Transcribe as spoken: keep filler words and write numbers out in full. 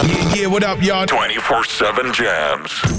Yeah, yeah, what up, y'all? twenty-four seven jams.